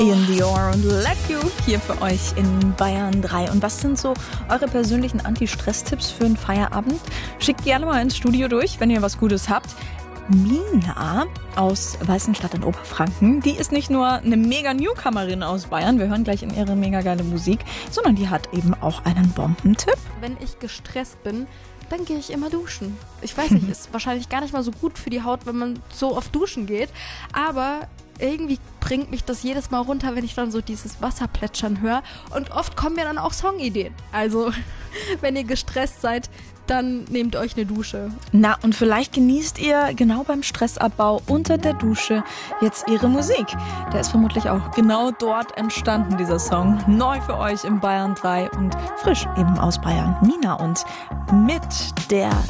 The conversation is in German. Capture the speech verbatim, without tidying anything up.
Ian Dior und Let You hier für euch in Bayern drei. Und was sind so eure persönlichen Anti-Stress-Tipps für einen Feierabend? Schickt gerne mal ins Studio durch, wenn ihr was Gutes habt. Mina aus Weißenstadt in Oberfranken, die ist nicht nur eine mega Newcomerin aus Bayern, wir hören gleich in ihre mega geile Musik, sondern die hat eben auch einen Bombentipp. Wenn ich gestresst bin, dann gehe ich immer duschen. Ich weiß nicht, ist wahrscheinlich gar nicht mal so gut für die Haut, wenn man so oft duschen geht, aber irgendwie bringt mich das jedes Mal runter, wenn ich dann so dieses Wasser plätschern höre. Und oft kommen mir dann auch Songideen. Also, wenn ihr gestresst seid, dann nehmt euch eine Dusche. Na, und vielleicht genießt ihr genau beim Stressabbau unter der Dusche jetzt ihre Musik. Der ist vermutlich auch genau dort entstanden, dieser Song. Neu für euch im Bayern drei und frisch eben aus Bayern. Mina und mit der